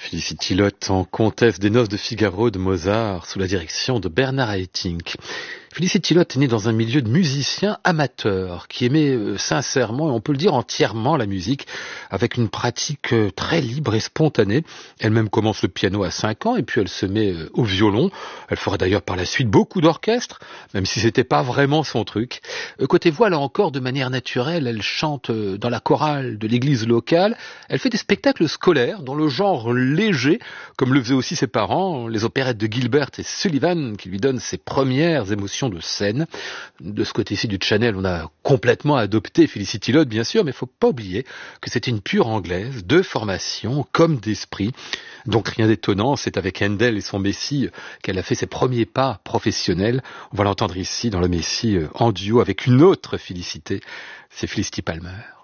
Felicity Lotte en comtesse des Noces de Figaro de Mozart sous la direction de Bernard Haitink. Felicity Lotte est née dans un milieu de musiciens amateurs qui aimaient sincèrement, et on peut le dire entièrement, la musique avec une pratique très libre et spontanée. Elle-même commence le piano à 5 ans et puis elle se met au violon. Elle fera d'ailleurs par la suite beaucoup d'orchestre, même si c'était pas vraiment son truc. Côté voix, là encore, de manière naturelle, elle chante dans la chorale de l'église locale. Elle fait des spectacles scolaires dans le genre léger, comme le faisaient aussi ses parents, les opérettes de Gilbert et Sullivan, qui lui donnent ses premières émotions de scène. De ce côté-ci du channel, on a complètement adopté Felicity Lotte, bien sûr, mais il faut pas oublier que c'est une pure anglaise, de formation comme d'esprit. Donc rien d'étonnant, c'est avec Handel et son Messie qu'elle a fait ses premiers pas professionnels. On va l'entendre ici dans le Messie en duo avec une autre Félicité, c'est Felicity Palmer.